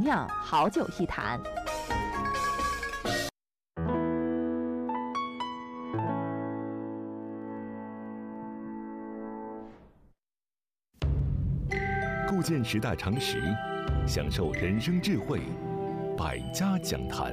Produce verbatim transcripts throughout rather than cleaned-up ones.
酿好酒一坛。 构建十大常识，享受人生智慧，百家讲坛。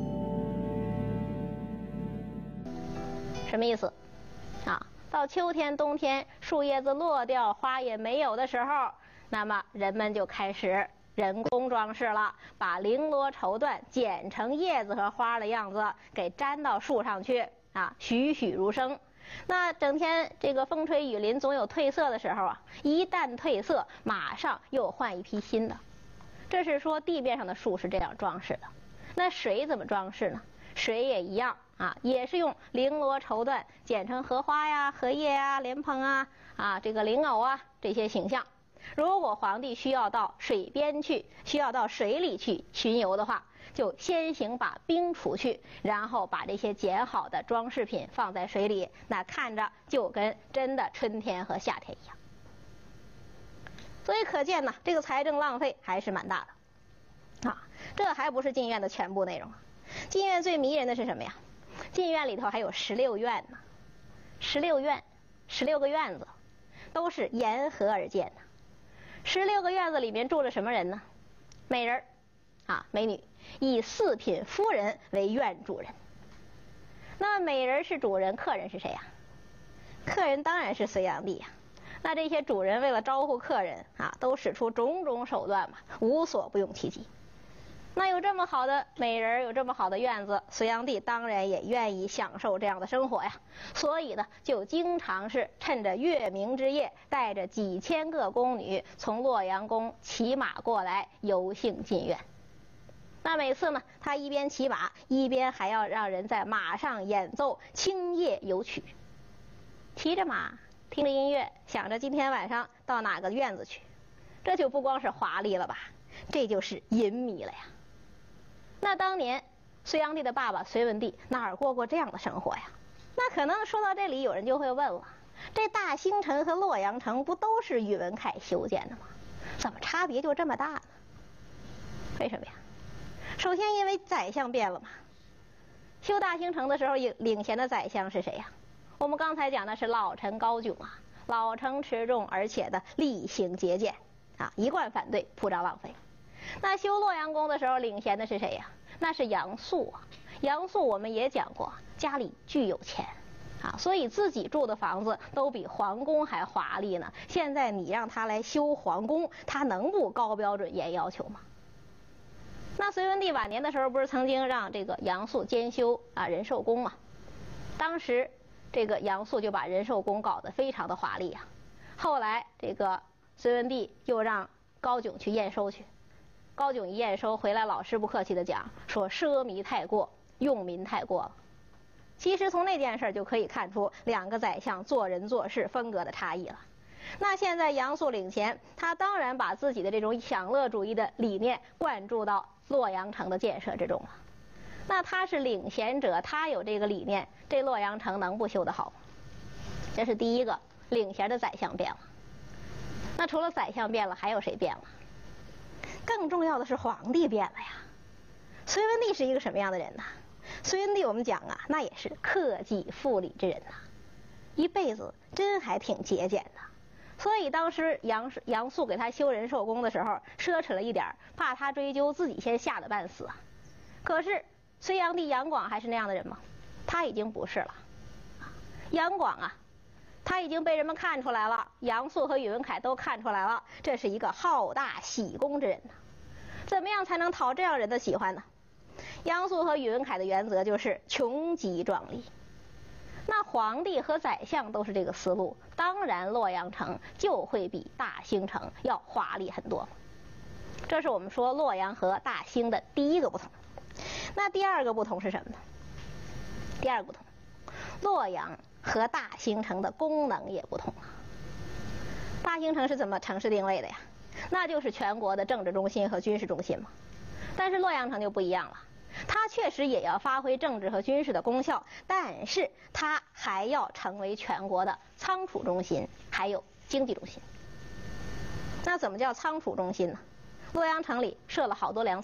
什么意思？啊，到秋天、冬天，树叶子落掉，花也没有的时候，那么人们就开始人工装饰了，把绫罗绸缎剪成叶子和花的样子，给粘到树上去啊，栩栩如生。那整天这个风吹雨淋，总有褪色的时候啊，一旦褪色，马上又换一批新的。这是说地面上的树是这样装饰的。那水怎么装饰呢？水也一样啊，也是用绫罗绸缎剪成荷花呀、荷叶呀、莲蓬啊、啊这个莲藕啊这些形象。如果皇帝需要到水边去，需要到水里去巡游的话，就先行把冰除去，然后把这些剪好的装饰品放在水里，那看着就跟真的春天和夏天一样。所以可见呢，这个财政浪费还是蛮大的啊。这还不是进院的全部内容。进院最迷人的是什么呀？进院里头还有十六院呢，十六院，十六个院子，都是沿河而建的。十六个院子里面住着什么人呢？美人啊，美女，以四品夫人为院主人。那美人是主人，客人是谁呀？客人当然是隋炀帝呀。那这些主人为了招呼客人啊，都使出种种手段嘛，无所不用其极。那有这么好的美人，有这么好的院子，隋炀帝当然也愿意享受这样的生活呀。所以呢，就经常是趁着月明之夜，带着几千个宫女从洛阳宫骑马过来游幸进院。那每次呢，他一边骑马，一边还要让人在马上演奏青叶游曲。骑着马，听着音乐，想着今天晚上到哪个院子去，这就不光是华丽了吧，这就是淫靡了呀。那当年隋炀帝的爸爸隋文帝哪儿过过这样的生活呀？那可能说到这里，有人就会问了，这大兴城和洛阳城不都是宇文恺修建的吗？怎么差别就这么大呢？为什么呀？首先因为宰相变了嘛。修大兴城的时候，领衔的宰相是谁呀？我们刚才讲的是老臣高炯啊，老成持重，而且的厉行节俭啊，一贯反对铺张浪费。那修洛阳宫的时候，领衔的是谁呀？那是杨素啊。杨素我们也讲过，家里巨有钱啊，所以自己住的房子都比皇宫还华丽呢。现在你让他来修皇宫，他能不高标准严要求吗？那隋文帝晚年的时候，不是曾经让这个杨素监修啊仁寿宫吗？当时这个杨素就把仁寿宫搞得非常的华丽啊。后来这个隋文帝又让高炯去验收去。高炯一验收回来，老师不客气的讲说奢靡太过，用民太过了。其实从那件事就可以看出两个宰相做人做事风格的差异了。那现在杨素领衔，他当然把自己的这种享乐主义的理念灌注到洛阳城的建设之中了。那他是领衔者，他有这个理念，这洛阳城能不修得好吗？这是第一个，领衔的宰相变了。那除了宰相变了，还有谁变了？更重要的是皇帝变了呀。隋文帝是一个什么样的人呢？隋文帝我们讲啊，那也是克己复礼之人呐，一辈子真还挺节俭的。所以当时杨杨素给他修仁寿宫的时候，奢侈了一点，怕他追究，自己先吓得半死啊。可是隋炀帝杨广还是那样的人吗？他已经不是了。杨广啊，他已经被人们看出来了，杨素和宇文恺都看出来了，这是一个好大喜功之人呢。怎么样才能讨这样人的喜欢呢？杨素和宇文恺的原则就是穷极壮丽。那皇帝和宰相都是这个思路，当然洛阳城就会比大兴城要华丽很多。这是我们说洛阳和大兴的第一个不同。那第二个不同是什么呢？第二个不同，洛阳和大兴城的功能也不同啊。大兴城是怎么城市定位的呀？那就是全国的政治中心和军事中心嘛。但是洛阳城就不一样了，它确实也要发挥政治和军事的功效，但是它还要成为全国的仓储中心，还有经济中心。那怎么叫仓储中心呢？洛阳城里设了好多粮